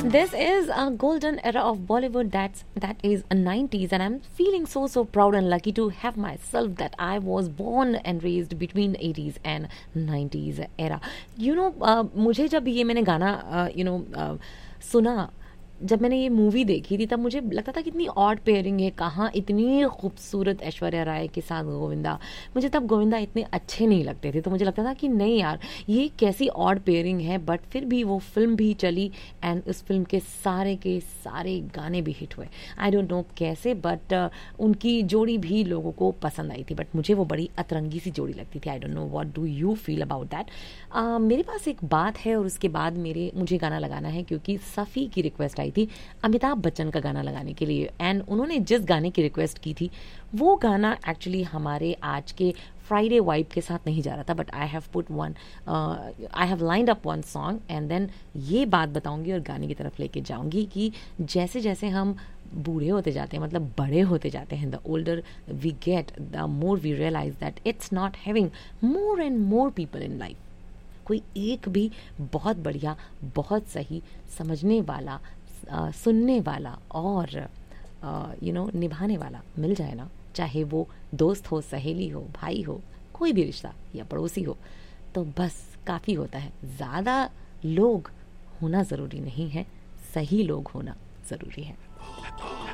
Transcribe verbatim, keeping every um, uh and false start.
This is a golden era of Bollywood that's that is a nineties, and I'm feeling so so proud and lucky to have myself that I was born and raised between eighties and nineties era. You know, uh, मुझे जब ये मैंने गाना uh, you know uh, सुना, जब मैंने ये movie देखी थी तब मुझे लगता था कितनी ऑड पेयरिंग है, कहाँ इतनी खूबसूरत ऐश्वर्या राय के साथ गोविंदा. मुझे तब गोविंदा इतने अच्छे नहीं लगते थे, तो मुझे लगता था कि नहीं यार ये कैसी ऑड पेयरिंग है. बट फिर भी वो फिल्म भी चली एंड उस फिल्म के सारे के सारे गाने भी हिट हुए. आई डोंट नो कैसे, बट uh, उनकी जोड़ी भी लोगों को पसंद आई थी. बट मुझे वो बड़ी अतरंगी सी जोड़ी लगती थी. I don't know what do you feel about that. मेरे पास एक बात है और उसके बाद मेरे मुझे गाना लगाना है, क्योंकि सफ़ी की रिक्वेस्ट आई थी अमिताभ बच्चन का गाना लगाने के लिए. एंड उन्होंने जिस गाने की रिक्वेस्ट की थी वो गाना एक्चुअली हमारे आज के फ्राइडे वाइब के साथ नहीं जा रहा था. But I have put one I have lined up one song and then ये बात बताऊंगी और गाने की तरफ लेके जाऊंगी कि जैसे जैसे हम बूढ़े होते जाते हैं, मतलब बड़े होते जाते हैं, the older we get the more we realise that it's not having more and more people in life. कोई एक भी बहुत बढ़िया, बहुत सही, समझने वाला, Uh, सुनने वाला और यू नो निभाने वाला मिल जाए ना, चाहे वो दोस्त हो, सहेली हो, भाई हो, कोई भी रिश्ता या पड़ोसी हो, तो बस काफ़ी होता है. ज़्यादा लोग होना ज़रूरी नहीं है, सही लोग होना ज़रूरी है.